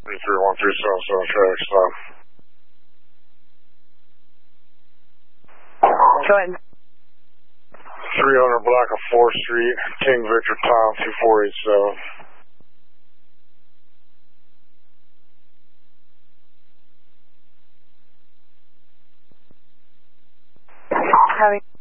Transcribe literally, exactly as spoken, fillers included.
three one three seven seven traffic stop. Go ahead. three hundred block of fourth Street, King Victor Tom two four eight seven. Having